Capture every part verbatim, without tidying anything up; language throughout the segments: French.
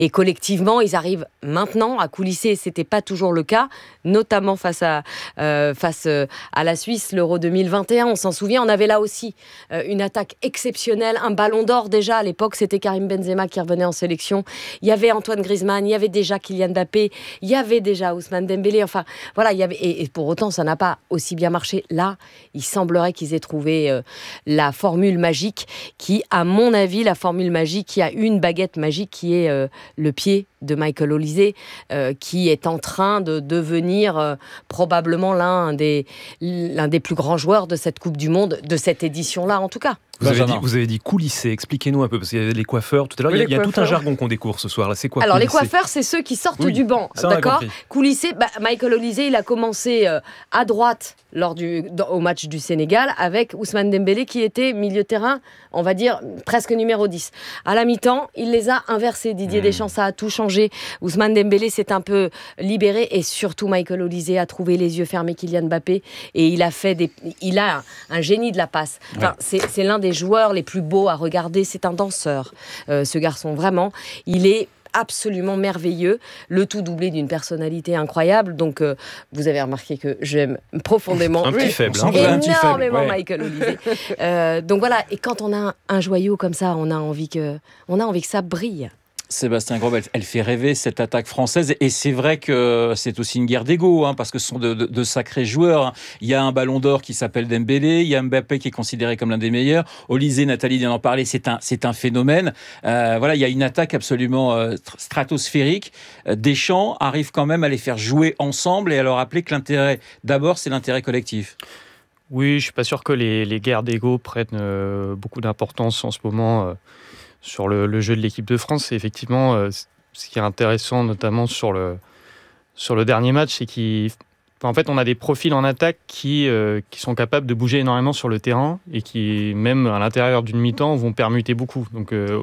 Et collectivement, ils arrivent maintenant à coulisser. C'était pas toujours le cas, notamment face à, euh, face à la Suisse, l'Euro deux mille vingt et un. On s'en souvient, on avait là aussi euh, une attaque exceptionnelle, un ballon d'or déjà. À l'époque, c'était Karim Benzema qui revenait en sélection. Il y avait Antoine Griezmann, il y avait déjà Kylian Mbappé, il y avait déjà Ousmane Dembélé. Enfin, voilà, il y avait... et, et pour autant, ça n'a pas aussi bien marché. Là, il semblerait qu'ils aient trouvé euh, la formule magique qui, à mon avis, la formule magique qui a une baguette magique qui est euh, le pied de Michael Olise, euh, qui est en train de devenir euh, probablement l'un des, l'un des plus grands joueurs de cette Coupe du Monde, de cette édition-là en tout cas. Vous avez, dit, vous avez dit coulisser, expliquez-nous un peu, parce qu'il y avait les coiffeurs tout à l'heure, oui, il y a, il y a tout un jargon qu'on découvre ce soir, là. C'est quoi Alors coulisser ? Les coiffeurs, c'est ceux qui sortent oui, du banc, d'accord ? Coulisser, bah, Michael Olise, il a commencé euh, à droite lors du, dans, au match du Sénégal, avec Ousmane Dembélé qui était milieu de terrain, on va dire presque numéro dix. À la mi-temps, il les a inversés. Didier mmh. Deschamps, ça a tout changé. Ousmane Dembélé s'est un peu libéré, et surtout Michael Olise a trouvé les yeux fermés Kylian Mbappé, et il a fait des, il a un, un génie de la passe. Enfin, ouais. c'est, c'est l'un des joueurs les plus beau à regarder, c'est un danseur, euh, ce garçon, vraiment. Il est absolument merveilleux, le tout doublé d'une personnalité incroyable. Donc, euh, vous avez remarqué que j'aime profondément, un petit faible, hein. énormément ouais. Michael Olise. euh, donc voilà, et quand on a un, un joyau comme ça, on a envie que, on a envie que ça brille. Sébastien Grobe, elle, elle fait rêver cette attaque française, et c'est vrai que c'est aussi une guerre d'ego, hein, parce que ce sont de, de, de sacrés joueurs. Hein. Il y a un ballon d'or qui s'appelle Dembélé, il y a Mbappé qui est considéré comme l'un des meilleurs. Olise, Nathalie vient d'en parler, c'est un, c'est un phénomène. Euh, voilà, il y a une attaque absolument euh, stratosphérique. Euh, Deschamps arrive quand même à les faire jouer ensemble et à leur rappeler que l'intérêt, d'abord, c'est l'intérêt collectif. Oui, je suis pas sûr que les, les guerres d'ego prennent euh, beaucoup d'importance en ce moment. Euh, Sur le, le jeu de l'équipe de France, c'est effectivement euh, ce qui est intéressant, notamment sur le, sur le dernier match, c'est qu'en fait, on a des profils en attaque qui, euh, qui sont capables de bouger énormément sur le terrain et qui, même à l'intérieur d'une mi-temps, vont permuter beaucoup. Donc, euh,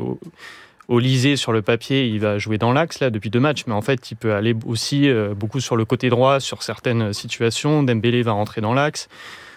Olise, sur le papier, il va jouer dans l'axe là, depuis deux matchs, mais en fait, il peut aller aussi euh, beaucoup sur le côté droit, sur certaines situations. Dembélé va rentrer dans l'axe.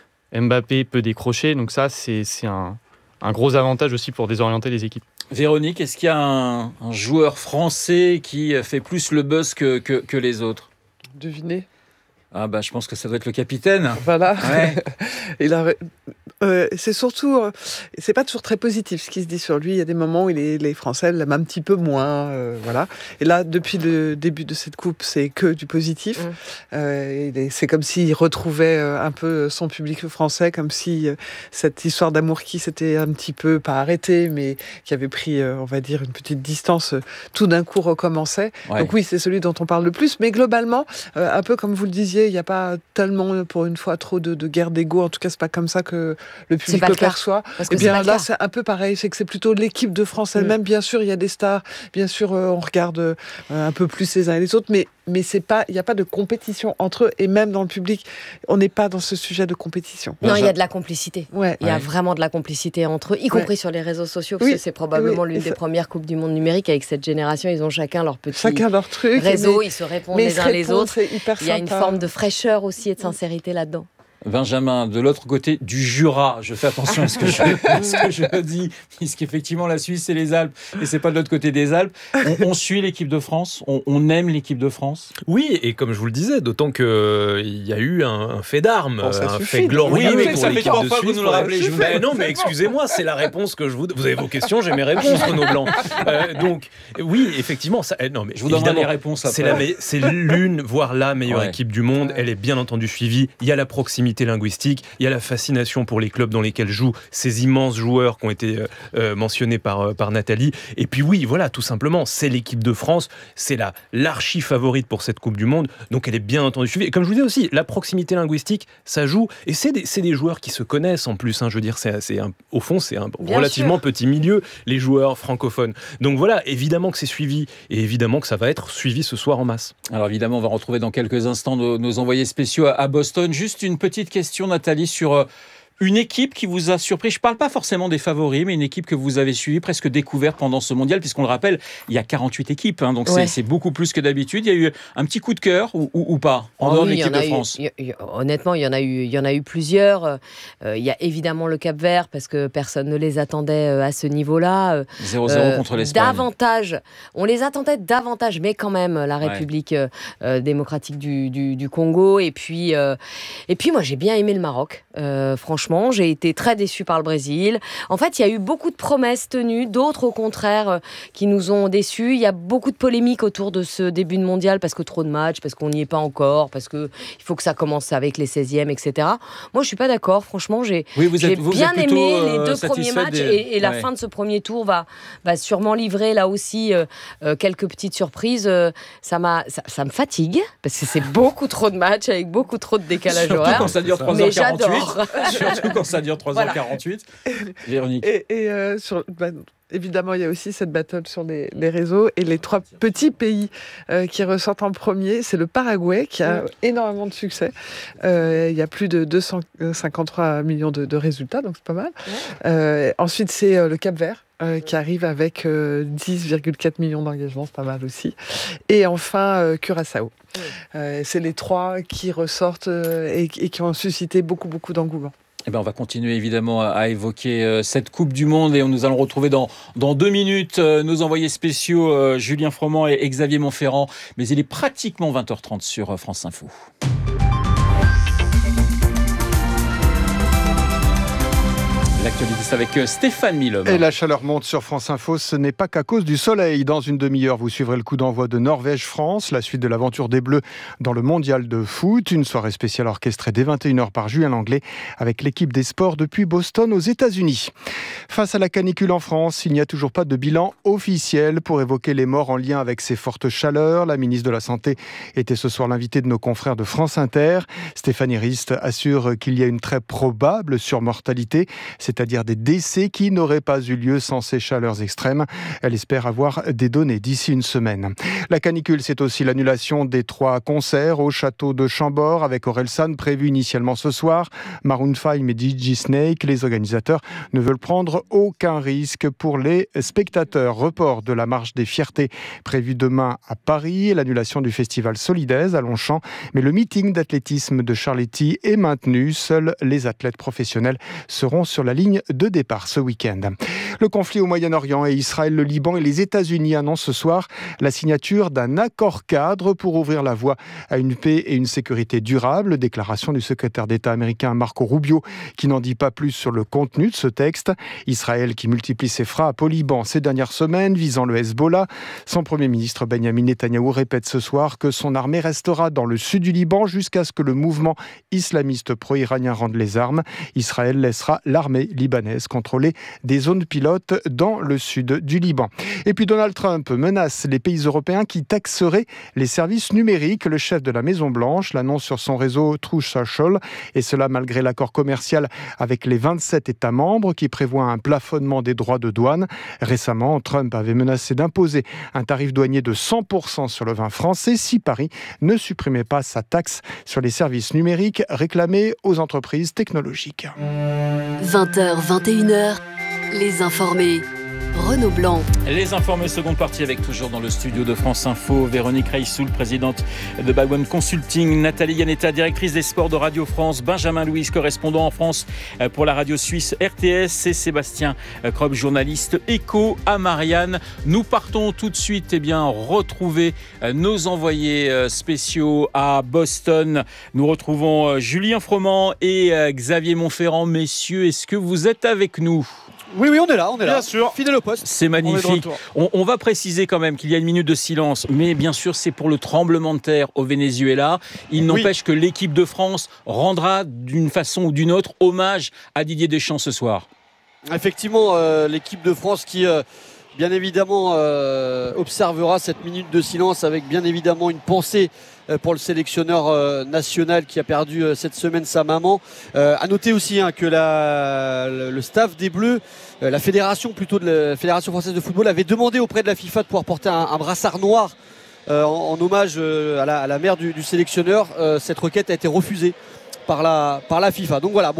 Mbappé peut décrocher. Donc ça, c'est, c'est un, un gros avantage aussi pour désorienter les équipes. Véronique, est-ce qu'il y a un, un joueur français qui fait plus le buzz que, que, que les autres ? Devinez. Ah bah, je pense que ça doit être le capitaine. Voilà. Ouais. Il a... euh, c'est surtout... Euh, c'est pas toujours très positif ce qui se dit sur lui. Il y a des moments où les, les Français l'aiment un petit peu moins. Euh, voilà. Et là, depuis le début de cette coupe, c'est que du positif. Mmh. Euh, et c'est comme s'il retrouvait euh, un peu son public français, comme si euh, cette histoire d'amour qui s'était un petit peu, pas arrêtée, mais qui avait pris, euh, on va dire, une petite distance, euh, tout d'un coup recommençait. Ouais. Donc oui, c'est celui dont on parle le plus. Mais globalement, euh, un peu comme vous le disiez, il n'y a pas tellement, pour une fois, trop de, de guerre d'ego. En tout cas, c'est pas comme ça que le public le perçoit. Et bien là, c'est un peu pareil. C'est que c'est plutôt l'équipe de France elle-même. Mmh. Bien sûr, il y a des stars. Bien sûr, euh, on regarde euh, un peu plus les uns et les autres. Mais, mais c'est pas, il n'y a pas de compétition entre eux. Et même dans le public, on n'est pas dans ce sujet de compétition. Non, il y a de la complicité. Ouais. Il y a ouais. vraiment de la complicité entre eux, y compris ouais. sur les réseaux sociaux. Parce oui. que c'est probablement oui. l'une ça... des premières Coupes du Monde numérique avec cette génération. Ils ont chacun leur petit chacun leur truc, réseau. Mais... ils se répondent mais les uns répondent, les autres. Il y a une forme de fraîcheur aussi et de sincérité là-dedans. Benjamin, de l'autre côté du Jura, je fais attention à ce que je, à ce que je dis, puisqu'effectivement la Suisse c'est les Alpes et c'est pas de l'autre côté des Alpes. On, on suit l'équipe de France, on, on aime l'équipe de France. Oui, et comme je vous le disais, d'autant qu'il euh, y a eu un, un fait d'armes, bon, un suffit, fait glorieux oui, pour ça l'équipe fait de fois Suisse. Que vous nous le rappelez, je mais non, mais excusez-moi, c'est la réponse que je vous. Vous avez vos questions, j'ai mes réponses, Renaud Blanc. Euh, donc oui, effectivement, ça. Non, mais je vous donnerai les réponses après. C'est, la, c'est l'une, voire la meilleure ouais. équipe du monde. Elle est bien entendu suivie. Il y a la proximité linguistique. Il y a la fascination pour les clubs dans lesquels jouent ces immenses joueurs qui ont été euh, mentionnés par, euh, par Nathalie. Et puis oui, voilà, tout simplement, c'est l'équipe de France, c'est la, l'archi favorite pour cette Coupe du Monde, donc elle est bien entendu suivie. Et comme je vous disais aussi, la proximité linguistique, ça joue, et c'est des, c'est des joueurs qui se connaissent en plus, hein, je veux dire, c'est, c'est un, au fond, c'est un bien relativement sûr. Petit milieu, les joueurs francophones. Donc voilà, évidemment que c'est suivi, et évidemment que ça va être suivi ce soir en masse. Alors évidemment, on va retrouver dans quelques instants nos, nos envoyés spéciaux à, à Boston. Juste une petite question, Nathalie, sur Une équipe qui vous a surpris, je ne parle pas forcément des favoris, mais une équipe que vous avez suivie, presque découverte pendant ce mondial, puisqu'on le rappelle, il y a quarante-huit équipes, hein, donc ouais. c'est, c'est beaucoup plus que d'habitude. Il y a eu un petit coup de cœur ou, ou, ou pas, en oh dehors oui, de l'équipe de France eu, y, y, Honnêtement, il y en a eu, il y en a eu plusieurs. Euh, il y a évidemment le Cap-Vert, parce que personne ne les attendait à ce niveau-là. zéro zéro euh, contre l'Espagne. Davantage, on les attendait davantage, mais quand même, la République ouais. euh, démocratique du, du, du Congo. Et puis, euh, et puis, moi, j'ai bien aimé le Maroc. Euh, franchement, j'ai été très déçue par le Brésil. En fait, il y a eu beaucoup de promesses tenues, d'autres au contraire euh, qui nous ont déçus. Il y a beaucoup de polémiques autour de ce début de mondial parce que trop de matchs, parce qu'on n'y est pas encore, parce qu'il faut que ça commence avec les seizièmes, et cetera. Moi, je ne suis pas d'accord. Franchement, j'ai, oui, vous j'ai êtes, vous bien plutôt, aimé les deux euh, premiers matchs des... et, et la ouais. fin de ce premier tour va, va sûrement livrer là aussi euh, euh, quelques petites surprises. Euh, ça, m'a, ça, ça me fatigue parce que c'est beaucoup trop de matchs avec beaucoup trop de décalage Surtout horaire. Quand ça dure trois heures quarante-huit. Surtout quand ça dure trois heures quarante-huit. Voilà. Véronique. Et, et euh, sur, bah, évidemment, il y a aussi cette battle sur les, les réseaux. Et les trois petits pays euh, qui ressortent en premier, c'est le Paraguay qui a mmh. énormément de succès. Euh, il y a plus de deux cent cinquante-trois millions de, de résultats, donc c'est pas mal. Mmh. Euh, ensuite, c'est euh, le Cap-Vert. Euh, qui arrive avec euh, dix virgule quatre millions d'engagements, c'est pas mal aussi. Et enfin, euh, Curaçao. Mmh. Euh, c'est les trois qui ressortent euh, et, et qui ont suscité beaucoup, beaucoup d'engouement. Eh ben on va continuer évidemment à évoquer euh, cette Coupe du Monde et nous allons retrouver dans, dans deux minutes euh, nos envoyés spéciaux euh, Julien Froment et, et Xavier Montferrand. Mais il est pratiquement vingt heures trente sur euh, France Info. L'actualité, c'est avec Stéphane Milhomme. Et la chaleur monte sur France Info, ce n'est pas qu'à cause du soleil. Dans une demi-heure, vous suivrez le coup d'envoi de Norvège-France, la suite de l'aventure des Bleus dans le mondial de foot. Une soirée spéciale orchestrée dès vingt et une heures par Julien Langlais avec l'équipe des sports depuis Boston aux États-Unis. Face à la canicule en France, il n'y a toujours pas de bilan officiel pour évoquer les morts en lien avec ces fortes chaleurs. La ministre de la Santé était ce soir l'invitée de nos confrères de France Inter. Stéphanie Rist assure qu'il y a une très probable surmortalité, c'est-à-dire des décès qui n'auraient pas eu lieu sans ces chaleurs extrêmes. Elle espère avoir des données d'ici une semaine. La canicule, c'est aussi l'annulation des trois concerts au château de Chambord avec Orelsan prévu initialement ce soir. Maroon cinq et D J Snake, les organisateurs ne veulent prendre aucun risque pour les spectateurs. Report de la marche des fiertés prévue demain à Paris, l'annulation du festival Solidaise à Longchamp, mais le meeting d'athlétisme de Charletti est maintenu. Seuls les athlètes professionnels seront sur la ligne de départ ce week-end. Le conflit au Moyen-Orient et Israël, le Liban et les États-Unis annoncent ce soir la signature d'un accord cadre pour ouvrir la voie à une paix et une sécurité durable. Déclaration du secrétaire d'État américain Marco Rubio qui n'en dit pas plus sur le contenu de ce texte. Israël qui multiplie ses frappes au Liban ces dernières semaines visant le Hezbollah. Son Premier ministre Benjamin Netanyahou répète ce soir que son armée restera dans le sud du Liban jusqu'à ce que le mouvement islamiste pro-iranien rende les armes. Israël laissera l'armée libanaise contrôler des zones pilotes dans le sud du Liban. Et puis Donald Trump menace les pays européens qui taxeraient les services numériques. Le chef de la Maison-Blanche l'annonce sur son réseau Truth Social, et cela malgré l'accord commercial avec les vingt-sept États membres qui prévoit un plafonnement des droits de douane. Récemment, Trump avait menacé d'imposer un tarif douanier de cent pour cent sur le vin français si Paris ne supprimait pas sa taxe sur les services numériques réclamés aux entreprises technologiques. vingt heures, vingt et une heures, les informés. Renaud Blanc. Les informés, seconde partie avec toujours dans le studio de France Info, Véronique Reissoul, présidente de Bagwan Consulting, Nathalie Yanetta, directrice des sports de Radio France, Benjamin Louis, correspondant en France pour la radio suisse R T S et Sébastien Kropp, journaliste éco à Marianne. Nous partons tout de suite eh bien, retrouver nos envoyés spéciaux à Boston. Nous retrouvons Julien Froment et Xavier Montferrand. Messieurs, est-ce que vous êtes avec nous ? Oui, oui, on est là, on est là. Bien sûr. Fidèle au poste. C'est magnifique. On, on va préciser quand même qu'il y a une minute de silence, mais bien sûr, c'est pour le tremblement de terre au Venezuela. Il n'empêche oui. que l'équipe de France rendra d'une façon ou d'une autre hommage à Didier Deschamps ce soir. Effectivement, euh, l'équipe de France qui, euh, bien évidemment, euh, observera cette minute de silence avec bien évidemment une pensée pour le sélectionneur euh, national qui a perdu euh, cette semaine sa maman. Euh, à noter aussi hein, que la, le, le staff des Bleus, euh, la fédération plutôt de la Fédération française de football avait demandé auprès de la FIFA de pouvoir porter un, un brassard noir euh, en, en hommage euh, à, la, à la mère du, du sélectionneur. Euh, cette requête a été refusée par la, par la FIFA. Donc voilà, bon.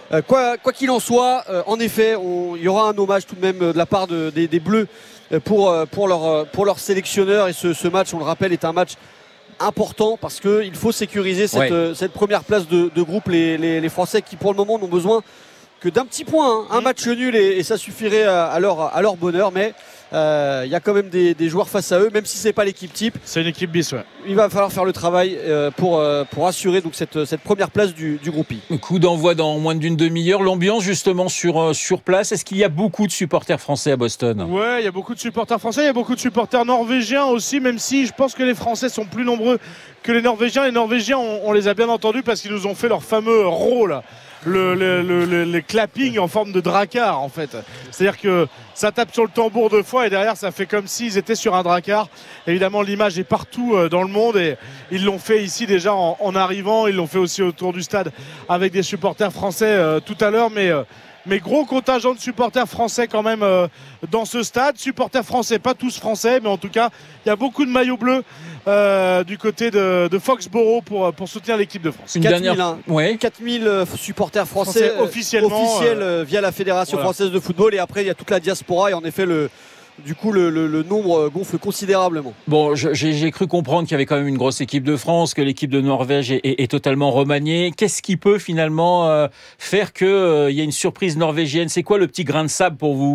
Euh, quoi, quoi qu'il en soit, euh, en effet, il y aura un hommage tout de même de la part de, des, des Bleus pour, pour, leur, pour leur sélectionneur. Et ce, ce match, on le rappelle, est un match important parce qu'il faut sécuriser cette, ouais. cette première place de, de groupe. Les, les, les Français qui pour le moment n'ont besoin que d'un petit point, hein, un mmh. match nul et, et ça suffirait à, à, leur, à leur bonheur, mais il euh, y a quand même des, des joueurs face à eux, même si c'est pas l'équipe type. C'est une équipe bis, ouais. Il va falloir faire le travail euh, pour, euh, pour assurer donc, cette, cette première place du, du groupe I. Coup d'envoi dans moins d'une demi-heure. L'ambiance justement sur, euh, sur place, est-ce qu'il y a beaucoup de supporters français à Boston ? Ouais, il y a beaucoup de supporters français, il y a beaucoup de supporters norvégiens aussi, même si je pense que les Français sont plus nombreux que les Norvégiens. Les Norvégiens, on, on les a bien entendus parce qu'ils nous ont fait leur fameux roll là. Le, le, le, le, le clapping en forme de dracard en fait. C'est-à-dire que ça tape sur le tambour deux fois et derrière ça fait comme s'ils étaient sur un dracard. Évidemment l'image est partout dans le monde et ils l'ont fait ici déjà en, en arrivant, ils l'ont fait aussi autour du stade avec des supporters français euh, tout à l'heure, mais, euh, mais gros contingent de supporters français quand même euh, dans ce stade. Supporters français, pas tous français, mais en tout cas il y a beaucoup de maillots bleus Euh, du côté de, de Foxborough pour, pour soutenir l'équipe de France. Une quatre mille, dernière... hein. ouais. quatre mille supporters français, français officiellement officiels euh, via la Fédération voilà. française de football et après il y a toute la diaspora et en effet le du coup, le, le, le nombre gonfle considérablement. Bon, je, j'ai, j'ai cru comprendre qu'il y avait quand même une grosse équipe de France, que l'équipe de Norvège est, est, est totalement remaniée. Qu'est-ce qui peut finalement euh, faire qu'il euh, y ait une surprise norvégienne ? C'est quoi le petit grain de sable pour vous ?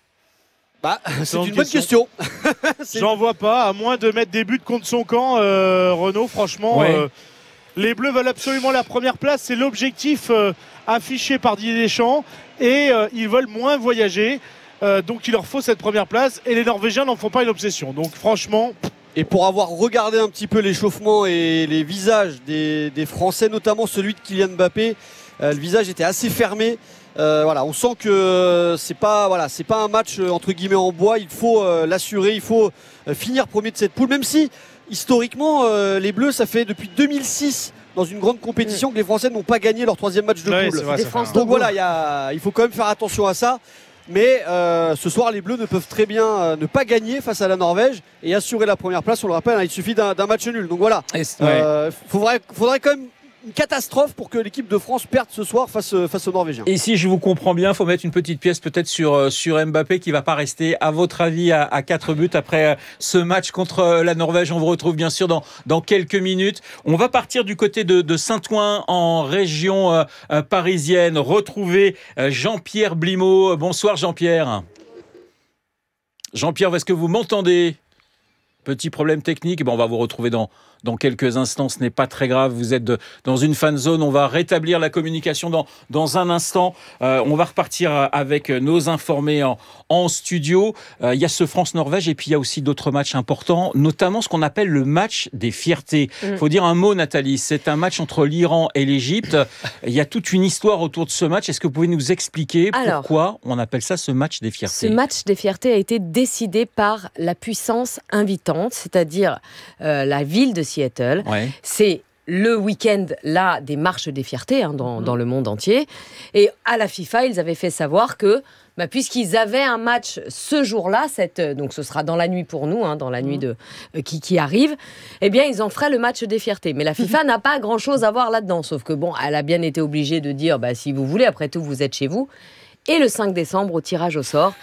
Bah, c'est une bonne question. question. J'en vois pas, à moins de mettre des buts contre son camp, euh, Renaud, franchement. Ouais. Euh, les Bleus veulent absolument la première place, c'est l'objectif euh, affiché par Didier Deschamps et euh, ils veulent moins voyager. Euh, donc il leur faut cette première place et les Norvégiens n'en font pas une obsession. Donc franchement... Et pour avoir regardé un petit peu l'échauffement et les visages des, des Français, notamment celui de Kylian Mbappé, euh, le visage était assez fermé. Euh, voilà, on sent que c'est pas voilà, c'est pas un match euh, entre guillemets en bois. Il faut euh, l'assurer, il faut euh, finir premier de cette poule. Même si historiquement, euh, les Bleus, ça fait depuis deux mille six dans une grande compétition que les Français n'ont pas gagné leur troisième match de ouais, poule. Vrai, Donc voilà, y a, il faut quand même faire attention à ça. Mais euh, ce soir, les Bleus ne peuvent très bien euh, ne pas gagner face à la Norvège et assurer la première place. On le rappelle, hein, il suffit d'un, d'un match nul. Donc voilà, il euh, ouais. faudrait, faudrait quand même une catastrophe pour que l'équipe de France perde ce soir face, face aux Norvégiens. Et si je vous comprends bien, il faut mettre une petite pièce peut-être sur, sur Mbappé qui ne va pas rester, à votre avis, à, à quatre buts après ce match contre la Norvège. On vous retrouve bien sûr dans, dans quelques minutes. On va partir du côté de, de Saint-Ouen en région euh, parisienne. Retrouver Jean-Pierre Blimaud. Bonsoir Jean-Pierre. Jean-Pierre, est-ce que vous m'entendez ? Petit problème technique. Bon, on va vous retrouver dans... Dans quelques instants, ce n'est pas très grave. Vous êtes de, dans une fan zone. On va rétablir la communication dans, dans un instant. Euh, on va repartir avec nos informés en, en studio. Euh, il y a ce France-Norvège et puis il y a aussi d'autres matchs importants, notamment ce qu'on appelle le match des fiertés. Il mmh. faut dire un mot, Nathalie. C'est un match entre l'Iran et l'Égypte. Il y a toute une histoire autour de ce match. Est-ce que vous pouvez nous expliquer Alors, pourquoi on appelle ça ce match des fiertés ? Ce match des fiertés a été décidé par la puissance invitante, c'est-à-dire euh, la ville de Seattle. Ouais. C'est le week-end là des marches des fiertés hein, dans, mmh. dans le monde entier. Et à la FIFA, ils avaient fait savoir que bah, puisqu'ils avaient un match ce jour-là, cette, donc ce sera dans la nuit pour nous, hein, dans la mmh. nuit de, euh, qui, qui arrive, eh bien ils en feraient le match des fiertés. Mais la FIFA mmh. n'a pas grand-chose à voir là-dedans, sauf que bon, elle a bien été obligée de dire bah, si vous voulez, après tout, vous êtes chez vous. Et le cinq décembre, au tirage au sort,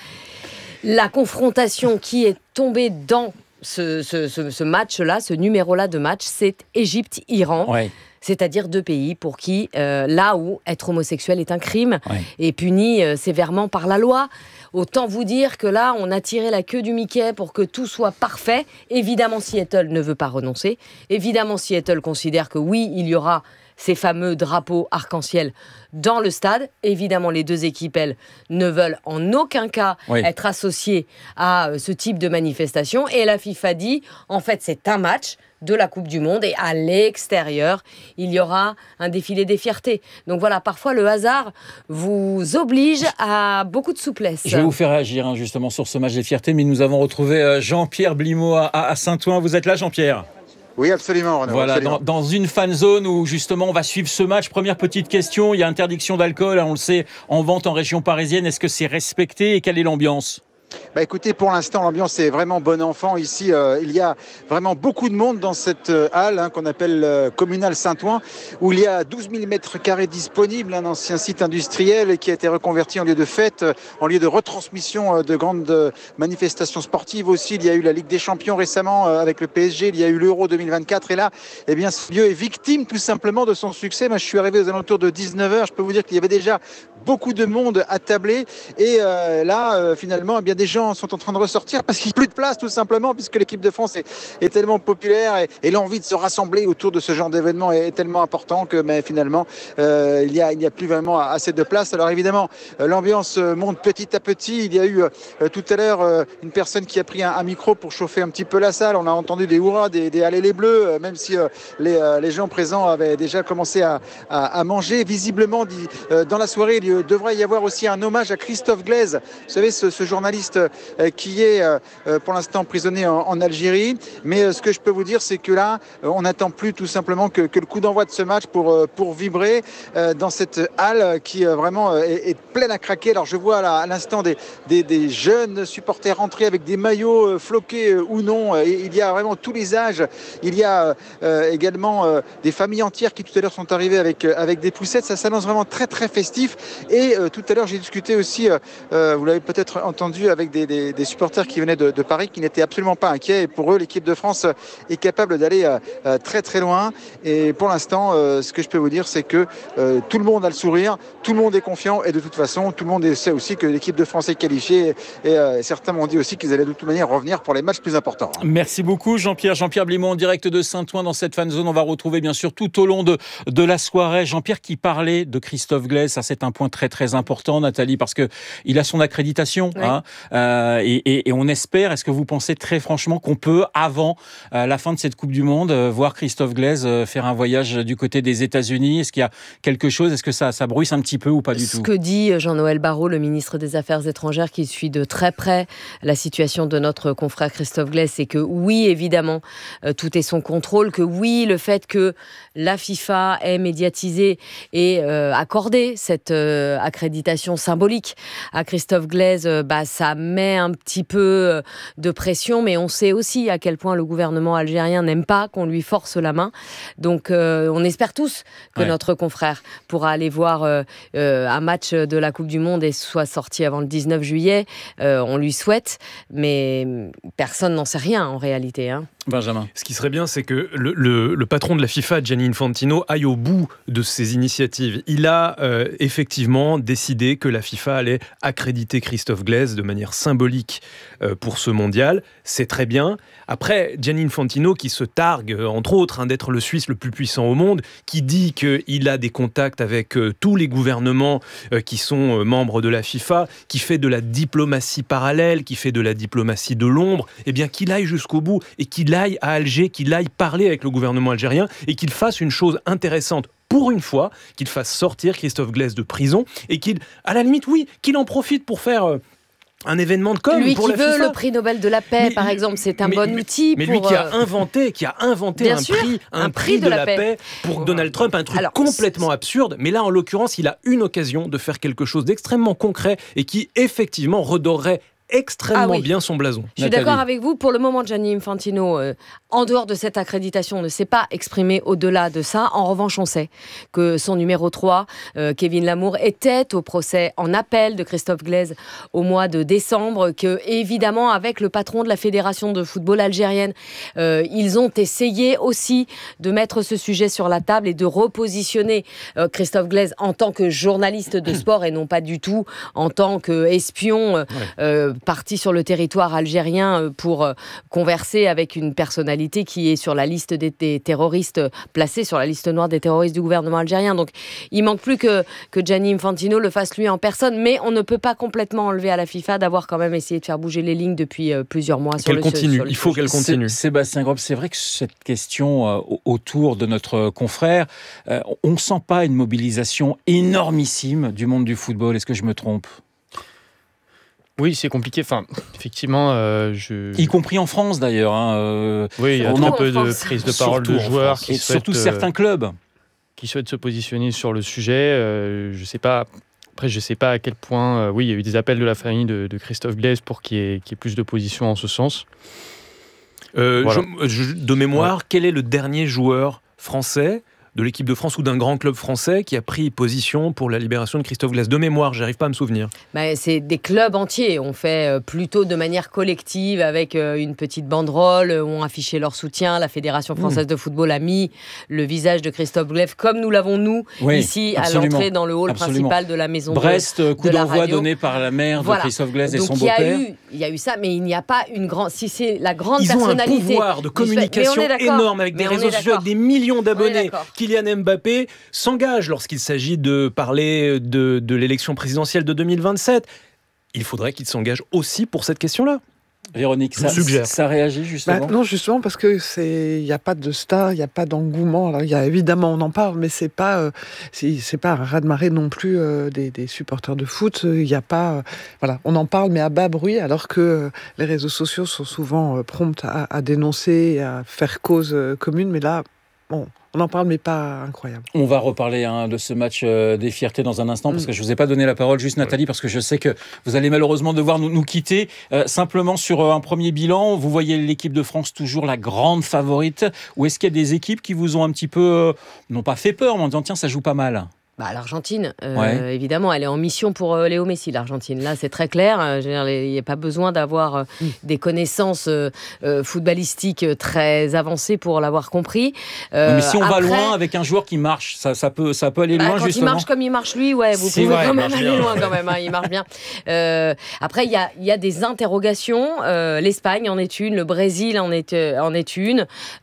la confrontation qui est tombée dans Ce, ce, ce, ce match-là, ce numéro-là de match, c'est Égypte-Iran. Ouais. C'est-à-dire deux pays pour qui, euh, là où être homosexuel est un crime, ouais. est puni euh, sévèrement par la loi. Autant vous dire que là, on a tiré la queue du Mickey pour que tout soit parfait. Évidemment, Seattle ne veut pas renoncer. Évidemment, Seattle considère que oui, il y aura ces fameux drapeaux arc-en-ciel dans le stade. Évidemment, les deux équipes, elles, ne veulent en aucun cas oui. être associées à ce type de manifestation. Et la FIFA dit, en fait, c'est un match de la Coupe du Monde et à l'extérieur, il y aura un défilé des fiertés. Donc voilà, parfois le hasard vous oblige à beaucoup de souplesse. Je vais vous faire réagir hein, justement sur ce match des fiertés, mais nous avons retrouvé Jean-Pierre Blimaud à, à Saint-Ouen. Vous êtes là, Jean-Pierre ? Oui, absolument. Renaud, voilà, absolument. Dans, dans une fan zone où justement on va suivre ce match. Première petite question, il y a interdiction d'alcool, hein, on le sait, en vente en région parisienne. Est-ce que c'est respecté et quelle est l'ambiance ? Bah écoutez, pour l'instant, l'ambiance est vraiment bon enfant. Ici, euh, il y a vraiment beaucoup de monde dans cette euh, halle hein, qu'on appelle euh, Communale Saint-Ouen, où il y a douze mille mètres carrés disponibles, un ancien site industriel qui a été reconverti en lieu de fête, euh, en lieu de retransmission euh, de grandes euh, manifestations sportives aussi. Il y a eu la Ligue des Champions récemment euh, avec le P S G, il y a eu l'Euro deux mille vingt-quatre, et là, eh bien, ce lieu est victime tout simplement de son succès. Moi, je suis arrivé aux alentours de dix-neuf heures. Je peux vous dire qu'il y avait déjà beaucoup de monde attablé, et euh, là, euh, finalement, eh bien, des gens sont en train de ressortir parce qu'il n'y a plus de place tout simplement, puisque l'équipe de France est, est tellement populaire, et, et l'envie de se rassembler autour de ce genre d'événement est, est tellement important que mais finalement euh, il n'y a, il y a plus vraiment assez de place. Alors évidemment euh, l'ambiance monte petit à petit. Il y a eu euh, tout à l'heure euh, une personne qui a pris un, un micro pour chauffer un petit peu la salle. On a entendu des hurrahs, des, des allez les bleus, euh, même si euh, les, euh, les gens présents avaient déjà commencé à, à, à manger. Visiblement dit, euh, dans la soirée il devrait y avoir aussi un hommage à Christophe Glaise, vous savez ce, ce journaliste Euh, qui est euh, pour l'instant prisonnier en, en Algérie. Mais euh, ce que je peux vous dire, c'est que là, euh, on n'attend plus tout simplement que, que le coup d'envoi de ce match pour, euh, pour vibrer euh, dans cette halle qui euh, vraiment euh, est, est pleine à craquer. Alors je vois là, à l'instant des, des, des jeunes supporters rentrer avec des maillots euh, floqués euh, ou non. Et il y a vraiment tous les âges. Il y a euh, également euh, des familles entières qui tout à l'heure sont arrivées avec, euh, avec des poussettes. Ça s'annonce vraiment très très festif. Et euh, tout à l'heure, j'ai discuté aussi, euh, vous l'avez peut-être entendu, avec des, des, des supporters qui venaient de, de Paris, qui n'étaient absolument pas inquiets. Et pour eux, l'équipe de France est capable d'aller euh, très très loin. Et pour l'instant, euh, ce que je peux vous dire, c'est que euh, tout le monde a le sourire, tout le monde est confiant, et de toute façon, tout le monde sait aussi que l'équipe de France est qualifiée. Et euh, certains m'ont dit aussi qu'ils allaient de toute manière revenir pour les matchs plus importants. Merci beaucoup Jean-Pierre. Jean-Pierre Blimont en direct de Saint-Ouen dans cette fan zone. On va retrouver bien sûr tout au long de, de la soirée Jean-Pierre qui parlait de Christophe Glaise. Ça, c'est un point très très important, Nathalie, parce que il a son accréditation. Oui. Hein, euh, et, et, et on espère, est-ce que vous pensez très franchement qu'on peut, avant euh, la fin de cette Coupe du Monde, euh, voir Christophe Glaise euh, faire un voyage du côté des États-Unis? Est-ce qu'il y a quelque chose? Est-ce que ça, ça bruisse un petit peu ou pas du Ce tout? Ce que dit Jean-Noël Barrot, le ministre des Affaires étrangères, qui suit de très près la situation de notre confrère Christophe Glaise, c'est que oui, évidemment, euh, tout est son contrôle, que oui, le fait que la FIFA ait médiatisé et euh, accordé cette euh, accréditation symbolique à Christophe Glaise, euh, bah, ça met un petit peu de pression, mais on sait aussi à quel point le gouvernement algérien n'aime pas qu'on lui force la main. Donc euh, on espère tous que ouais. notre confrère pourra aller voir euh, euh, un match de la Coupe du Monde et soit sorti avant le dix-neuf juillet. Euh, on lui souhaite, mais personne n'en sait rien en réalité. Hein. Benjamin. Ce qui serait bien, c'est que le, le, le patron de la FIFA, Gianni Infantino, aille au bout de ses initiatives. Il a euh, effectivement décidé que la FIFA allait accréditer Christophe Glaise de manière symbolique euh, pour ce mondial. C'est très bien. Après, Gianni Infantino, qui se targue, entre autres, hein, d'être le Suisse le plus puissant au monde, qui dit qu'il a des contacts avec euh, tous les gouvernements euh, qui sont euh, membres de la FIFA, qui fait de la diplomatie parallèle, qui fait de la diplomatie de l'ombre, eh bien qu'il aille jusqu'au bout et qu'il aille à Alger, qu'il aille parler avec le gouvernement algérien et qu'il fasse une chose intéressante pour une fois, qu'il fasse sortir Christophe Glaise de prison et qu'il, à la limite, oui, qu'il en profite pour faire euh, un événement de com' lui pour qui la veut FIFA. Le prix Nobel de la paix, mais, par exemple, c'est un mais, bon mais, outil. Mais pour, lui qui a inventé, qui a inventé un, sûr, prix, un, un prix, prix de, de la, la paix, paix pour Donald Trump, un truc Alors, complètement absurde. Mais là, en l'occurrence, il a une occasion de faire quelque chose d'extrêmement concret et qui, effectivement, redorerait extrêmement ah oui. bien son blason. Je suis Nathalie. D'accord avec vous. Pour le moment, Gianni Infantino, euh, en dehors de cette accréditation, ne s'est pas exprimé au-delà de ça. En revanche, on sait que son numéro trois, euh, Kevin Lamour, était au procès en appel de Christophe Glaise au mois de décembre, que évidemment, avec le patron de la Fédération de football algérienne, euh, ils ont essayé aussi de mettre ce sujet sur la table et de repositionner euh, Christophe Glaise en tant que journaliste de sport et non pas du tout en tant qu'espion euh, ouais. euh, parti sur le territoire algérien pour converser avec une personnalité qui est sur la liste des, des terroristes, placée sur la liste noire des terroristes du gouvernement algérien. Donc il manque plus que, que Gianni Infantino le fasse lui en personne, mais on ne peut pas complètement enlever à la FIFA d'avoir quand même essayé de faire bouger les lignes depuis plusieurs mois. Qu'elle sur continue, le, sur le il faut sujet. qu'elle continue. Sébastien Grob, c'est vrai que cette question euh, autour de notre confrère, euh, on ne sent pas une mobilisation énormissime du monde du football. Est-ce que je me trompe ? Oui, c'est compliqué. Enfin, effectivement, euh, je... y compris en France d'ailleurs. Hein, euh, oui, il y a on un peu de prise de parole de joueurs qui et souhaitent, surtout certains clubs qui souhaitent se positionner sur le sujet. Euh, je ne sais pas. Après, je ne sais pas à quel point... Euh, oui, il y a eu des appels de la famille de, de Christophe Glaise pour qu'il y ait, qu'il y ait plus de position en ce sens. Euh, voilà. je, je, de mémoire, ouais. Quel est le dernier joueur français de l'équipe de France ou d'un grand club français qui a pris position pour la libération de Christophe Glaise? De mémoire, j'arrive pas à me souvenir. Bah, c'est des clubs entiers. On fait euh, plutôt de manière collective avec euh, une petite banderole où on affichait leur soutien. La Fédération française mmh. de football a mis le visage de Christophe Glaise comme nous l'avons nous oui, ici absolument. à l'entrée dans le hall absolument. principal de la maison Brest, de, coup de d'envoi radio. donné par la mère voilà. de Christophe Glaise et Donc, son y a beau-père. Eu, il y a eu ça, mais il n'y a pas une grande... Si c'est la grande Ils personnalité... Ils ont un pouvoir de communication énorme avec des réseaux sociaux, avec des millions d'abonnés. Kylian Mbappé s'engage lorsqu'il s'agit de parler de, de l'élection présidentielle de deux mille vingt-sept. Il faudrait qu'il s'engage aussi pour cette question-là. Véronique, ça, ça réagit justement bah, Non, justement, parce que c'est, il n'y a pas de star, il n'y a pas d'engouement. Alors, il y a évidemment, on en parle, mais c'est pas, euh, c'est, c'est pas un raz-de-marée non plus euh, des, des supporters de foot. Il n'y a pas, euh, voilà, on en parle, mais à bas bruit, alors que euh, les réseaux sociaux sont souvent euh, prompts à, à dénoncer, et à faire cause euh, commune. Mais là, bon. On en parle, mais pas incroyable. On va reparler hein, de ce match euh, des fiertés dans un instant, parce que je ne vous ai pas donné la parole, juste Nathalie, parce que je sais que vous allez malheureusement devoir nous, nous quitter. Euh, simplement sur euh, un premier bilan, vous voyez l'équipe de France toujours la grande favorite, ou est-ce qu'il y a des équipes qui vous ont un petit peu, euh, non pas fait peur, mais en disant tiens, ça joue pas mal? Bah, l'Argentine, euh, ouais. évidemment, elle est en mission pour euh, Léo Messi, l'Argentine. Là, c'est très clair. Euh, il n'y a pas besoin d'avoir euh, mm. des connaissances euh, euh, footballistiques très avancées pour l'avoir compris. Euh, mais si on après, va loin avec un joueur qui marche, ça, ça, peut, ça peut aller bah, loin, quand justement. Quand il marche comme il marche lui, ouais, vous c'est pouvez vrai, quand même aller bien. loin quand même. Hein, il marche bien. Euh, après, il y a, y a des interrogations. Euh, L'Espagne en est une, le Brésil en est, euh, en est une.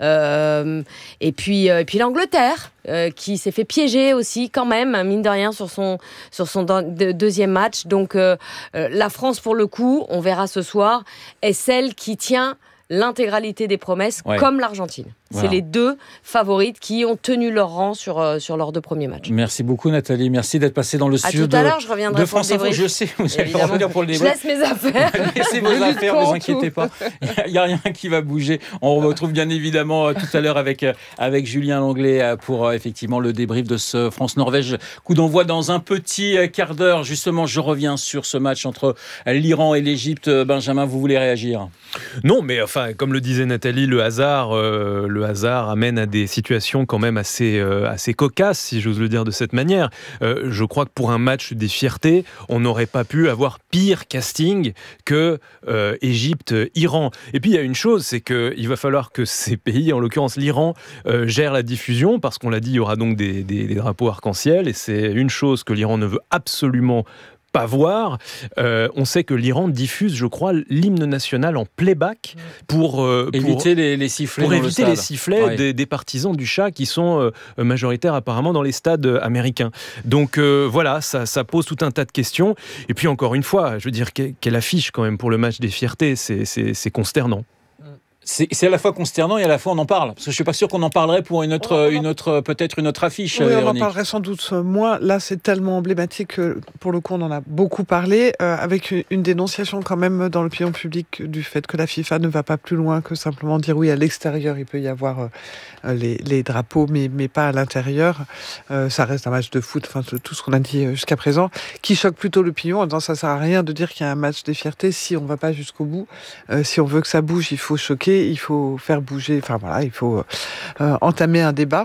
Euh, et puis, euh, et puis l'Angleterre. Euh, qui s'est fait piéger aussi quand même, mine de rien, sur son, sur son de, deuxième match. Donc euh, euh, la France, pour le coup, on verra ce soir, est celle qui tient l'intégralité des promesses, ouais. comme l'Argentine. Voilà. C'est les deux favorites qui ont tenu leur rang sur, euh, sur leurs deux premiers matchs. Merci beaucoup Nathalie, merci d'être passée dans le à studio tout à l'heure, je reviendrai de France Info. Je sais, vous allez revenir pour le débrief. Je laisse mes affaires. Laissez vos affaires, ne vous inquiétez pas. Il n'y a, a rien qui va bouger. On retrouve bien évidemment tout à l'heure avec, avec Julien Langlais pour effectivement le débrief de ce France-Norvège. Coup d'envoi dans un petit quart d'heure. Justement, je reviens sur ce match entre l'Iran et l'Égypte. Benjamin, vous voulez réagir? Non, mais enfin, comme le disait Nathalie, le hasard, euh, le hasard amène à des situations quand même assez, euh, assez cocasses, si j'ose le dire de cette manière. Euh, je crois que pour un match des fiertés, on n'aurait pas pu avoir pire casting que euh, Égypte-Iran. Et puis il y a une chose, c'est qu'il va falloir que ces pays, en l'occurrence l'Iran, euh, gèrent la diffusion, parce qu'on l'a dit, il y aura donc des, des, des drapeaux arc-en-ciel, et c'est une chose que l'Iran ne veut absolument pas pas voir. Euh, on sait que l'Iran diffuse, je crois, l'hymne national en playback pour, euh, pour éviter les, les sifflets, pour dans éviter le les sifflets ouais. des, des partisans du Shah qui sont euh, majoritaires apparemment dans les stades américains. Donc euh, voilà, ça, ça pose tout un tas de questions. Et puis encore une fois, je veux dire, quelle affiche quand même pour le match des fiertés, c'est, c'est, c'est consternant. C'est, c'est à la fois consternant et à la fois on en parle. Parce que je ne suis pas sûr qu'on en parlerait pour une autre, une autre, peut-être une autre affiche. Oui, Véronique. On en parlerait sans doute moins. Là, c'est tellement emblématique que, pour le coup, on en a beaucoup parlé, euh, avec une, une dénonciation quand même dans l'opinion publique du fait que la FIFA ne va pas plus loin que simplement dire oui, à l'extérieur, il peut y avoir euh, les, les drapeaux, mais, mais pas à l'intérieur. Euh, ça reste un match de foot, enfin, tout ce qu'on a dit jusqu'à présent, qui choque plutôt l'opinion en disant ça ne sert à rien de dire qu'il y a un match des fiertés si on ne va pas jusqu'au bout. Euh, si on veut que ça bouge, il faut choquer. Il faut faire bouger, enfin voilà, il faut euh, entamer un débat.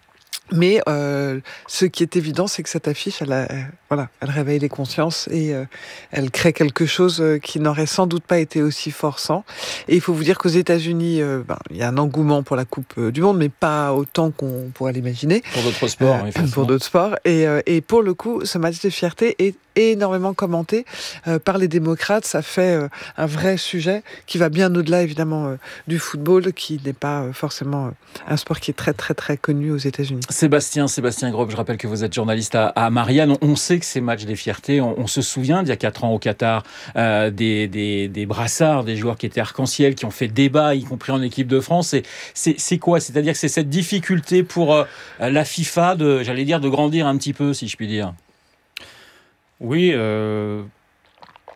Mais euh, ce qui est évident, c'est que cette affiche, elle, a, euh, voilà, elle réveille les consciences et euh, elle crée quelque chose qui n'aurait sans doute pas été aussi fort sans. Et il faut vous dire qu'aux États-Unis, euh, ben, il y a un engouement pour la Coupe du Monde, mais pas autant qu'on pourrait l'imaginer. Pour d'autres sports, euh, oui, pour d'autres sports. Et, euh, et pour le coup, ce match de fierté est énormément commenté euh, par les démocrates. Ça fait euh, un vrai sujet qui va bien au-delà, évidemment, euh, du football, qui n'est pas euh, forcément euh, un sport qui est très, très, très connu aux États-Unis. Sébastien, Sébastien Grob, je rappelle que vous êtes journaliste à, à Marianne. On, on sait que ces matchs des fiertés, on, on se souvient d'il y a quatre ans au Qatar, euh, des, des, des brassards, des joueurs qui étaient arc-en-ciel, qui ont fait débat, y compris en équipe de France. Et c'est, c'est quoi? C'est-à-dire que c'est cette difficulté pour euh, la FIFA de, j'allais dire, de grandir un petit peu, si je puis dire. Oui, euh...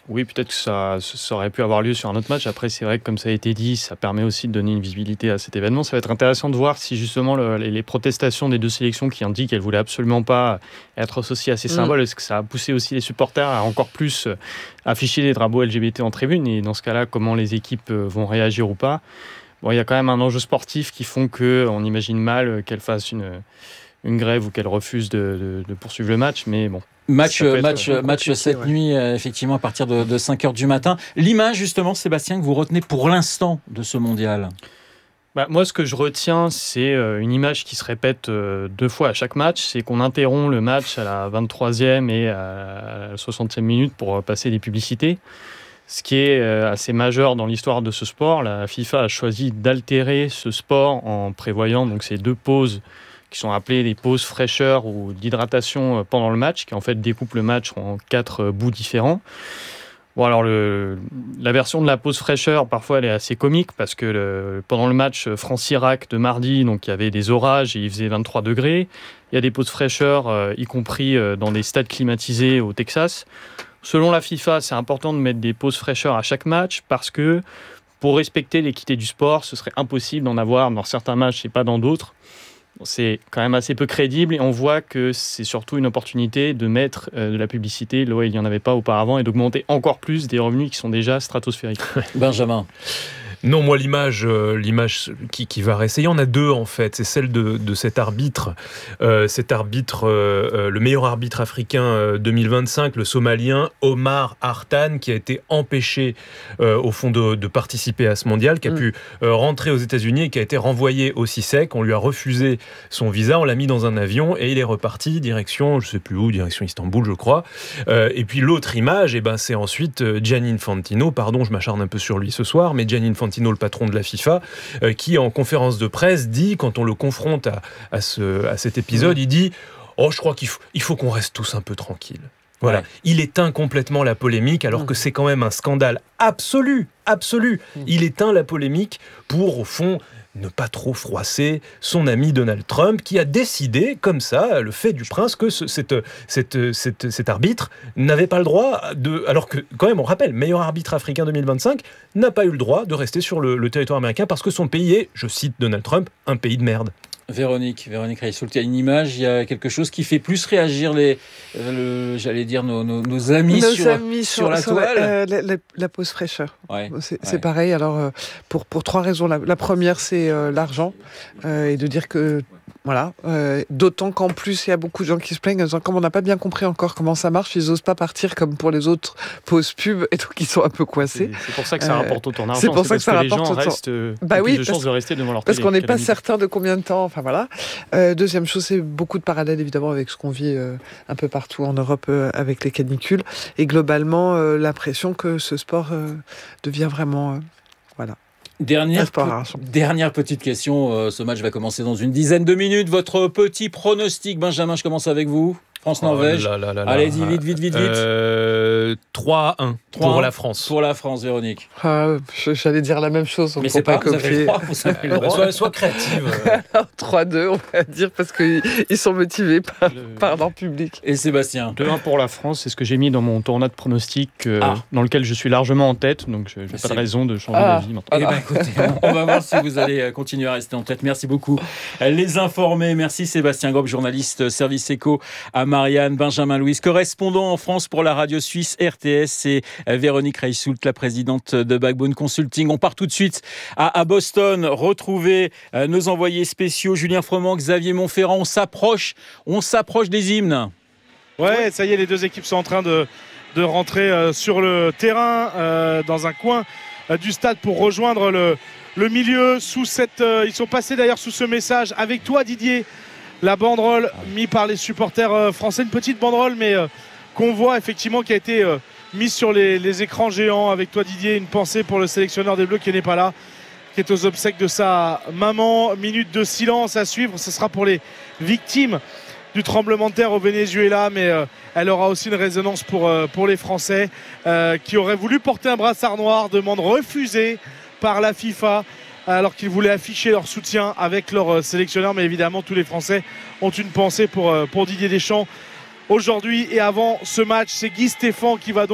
Oui, peut-être que ça, ça aurait pu avoir lieu sur un autre match. Après, c'est vrai que comme ça a été dit, ça permet aussi de donner une visibilité à cet événement. Ça va être intéressant de voir si justement le, les, les protestations des deux sélections qui indiquent qu'elles ne voulaient absolument pas être associées à ces symboles, mmh. est-ce que ça a poussé aussi les supporters à encore plus afficher les drapeaux L G B T en tribune? Et dans ce cas-là, comment les équipes vont réagir ou pas? Bon, il y a quand même un enjeu sportif qui font qu'on imagine mal qu'elles fassent une, une grève ou qu'elles refusent de, de, de poursuivre le match, mais bon. Match, match, match cette ouais. nuit, euh, effectivement, à partir de, de cinq heures du matin. L'image, justement, Sébastien, que vous retenez pour l'instant de ce mondial? Bah, moi, ce que je retiens, c'est euh, une image qui se répète euh, deux fois à chaque match. C'est qu'on interrompt le match à la vingt-troisième et à la soixantième minute pour euh, passer des publicités. Ce qui est euh, assez majeur dans l'histoire de ce sport. La FIFA a choisi d'altérer ce sport en prévoyant donc, ces deux pauses qui sont appelées les pauses fraîcheur ou d'hydratation pendant le match, qui en fait découpent le match en quatre bouts différents. Bon, alors le, la version de la pause fraîcheur, parfois elle est assez comique parce que le, pendant le match France-Irak de mardi, donc il y avait des orages et il faisait vingt-trois degrés. Il y a des pauses fraîcheur, euh, y compris euh, dans des stades climatisés au Texas. Selon la FIFA, c'est important de mettre des pauses fraîcheur à chaque match parce que pour respecter l'équité du sport, ce serait impossible d'en avoir dans certains matchs et pas dans d'autres. C'est quand même assez peu crédible et on voit que c'est surtout une opportunité de mettre euh, de la publicité là où il n'y en avait pas auparavant et d'augmenter encore plus des revenus qui sont déjà stratosphériques. Benjamin. Non, moi, l'image, euh, l'image qui, qui va rester, il y en a deux en fait. C'est celle de, de cet arbitre, euh, cet arbitre, euh, le meilleur arbitre africain euh, deux mille vingt-cinq, le Somalien Omar Hartan, qui a été empêché euh, au fond de, de participer à ce mondial, qui a mmh. pu euh, rentrer aux États-Unis et qui a été renvoyé au C I S E C. On lui a refusé son visa, on l'a mis dans un avion et il est reparti direction, je sais plus où, direction Istanbul, je crois. Euh, et puis l'autre image, eh ben, c'est ensuite Gianni Infantino. Pardon, je m'acharne un peu sur lui ce soir, mais Gianni Infantino, le patron de la FIFA, euh, qui en conférence de presse dit, quand on le confronte à, à, ce, à cet épisode, mmh. il dit « Oh, je crois qu'il faut, il faut qu'on reste tous un peu tranquilles. » Voilà. Ouais. Il éteint complètement la polémique, alors mmh. que c'est quand même un scandale absolu, absolu. Mmh. Il éteint la polémique pour, au fond, ne pas trop froisser son ami Donald Trump, qui a décidé, comme ça, le fait du prince, que ce, cette, cette, cette, cet arbitre n'avait pas le droit de... Alors que, quand même, on rappelle, meilleur arbitre africain deux mille vingt-cinq, n'a pas eu le droit de rester sur le, le territoire américain parce que son pays est, je cite Donald Trump, un pays de merde. Véronique, Véronique Reissoult, il y a une image, il y a quelque chose qui fait plus réagir les, euh, le, j'allais dire nos, nos, nos amis, nos sur, amis sur, sur la sur toile. La, la, la, la pause fraîcheur. Ouais, c'est, ouais. c'est pareil. Alors euh, pour pour trois raisons. La, la première, c'est euh, l'argent euh, et de dire que voilà. Euh, d'autant qu'en plus, il y a beaucoup de gens qui se plaignent en disant comme on n'a pas bien compris encore comment ça marche, ils n'osent pas partir comme pour les autres pauses pub et donc ils sont un peu coincés. C'est, c'est pour ça que ça rapporte autant d'argent. C'est pour ça que ça que rapporte les gens autant. Restent, euh, bah oui, plus de chances de rester devant leur parce télé. Parce qu'on n'est pas certain de combien de temps. Enfin voilà. Euh, deuxième chose, c'est beaucoup de parallèles évidemment avec ce qu'on vit euh, un peu partout en Europe euh, avec les canicules et globalement euh, l'impression que ce sport euh, devient vraiment euh, voilà. Dernière, pe- dernière petite question, euh, ce match va commencer dans une dizaine de minutes. Votre petit pronostic, Benjamin, je commence avec vous. France-Norvège. Oh là là là là. Allez, dis vite, vite, vite, vite. Euh, trois à un pour la France. Pour la France, Véronique. Ah, j'allais dire la même chose. Mais c'est pas, pas vous avez trois, vous avez le droit. Sois, sois créative. trois deux, on va dire, parce qu'ils sont motivés par, le... par leur public. Et Sébastien? deux un pour la France, c'est ce que j'ai mis dans mon tournoi de pronostic, euh, ah. dans lequel je suis largement en tête, donc je n'ai pas de raison de changer ah. d'avis maintenant. Eh ben, écoutez, on va voir si vous allez continuer à rester en tête. Merci beaucoup. Les informés, merci Sébastien Grob, journaliste service éco à Marianne, Benjamin Louis, correspondant en France pour la radio suisse R T S, et Véronique Reissoult, la présidente de Backbone Consulting. On part tout de suite à, à Boston, retrouver euh, nos envoyés spéciaux, Julien Froment, Xavier Montferrand. On s'approche, on s'approche des hymnes. Ouais, ça y est, les deux équipes sont en train de, de rentrer euh, sur le terrain, euh, dans un coin euh, du stade pour rejoindre le, le milieu. Sous cette, euh, ils sont passés d'ailleurs sous ce message. Avec toi, Didier, la banderole mise par les supporters euh, français, une petite banderole, mais euh, qu'on voit effectivement qui a été euh, mise sur les, les écrans géants. Avec toi, Didier, une pensée pour le sélectionneur des Bleus qui n'est pas là, qui est aux obsèques de sa maman. Minute de silence à suivre, ce sera pour les victimes du tremblement de terre au Venezuela, mais euh, elle aura aussi une résonance pour, euh, pour les Français euh, qui auraient voulu porter un brassard noir, demande refusée par la FIFA, alors qu'ils voulaient afficher leur soutien avec leur euh, sélectionneur. Mais évidemment, tous les Français ont une pensée pour, euh, pour Didier Deschamps aujourd'hui et avant ce match. C'est Guy Stéphane qui va donc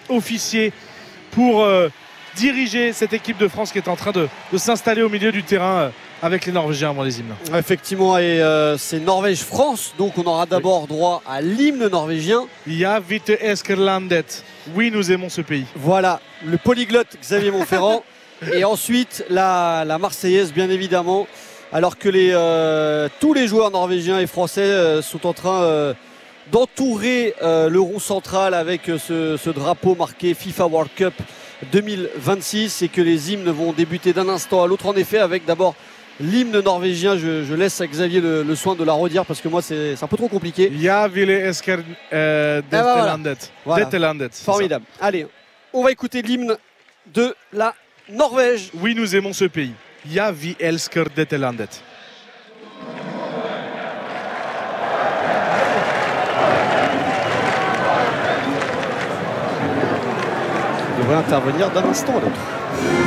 officier pour euh, diriger cette équipe de France qui est en train de, de s'installer au milieu du terrain euh, avec les Norvégiens avant les hymnes. Effectivement, et euh, c'est Norvège-France, donc on aura d'abord droit à l'hymne norvégien. Ja, vite Eskerlandet. Oui, nous aimons ce pays. Voilà, le polyglotte Xavier Montferrand. Et ensuite, la, la Marseillaise, bien évidemment, alors que les, euh, tous les joueurs norvégiens et français euh, sont en train euh, d'entourer euh, le rond central avec ce, ce drapeau marqué FIFA World Cup deux mille vingt-six, et que les hymnes vont débuter d'un instant à l'autre. En effet, avec d'abord l'hymne norvégien, je, je laisse à Xavier le, le soin de la redire parce que moi c'est un peu trop compliqué. Ja, ville Esker euh, Dettelandet. Voilà. Dettelandet. Formidable. Allez, on va écouter l'hymne de la Norvège. Oui, nous aimons ce pays. Ja, vi elsker dette landet. On devrait intervenir d'un instant à l'autre.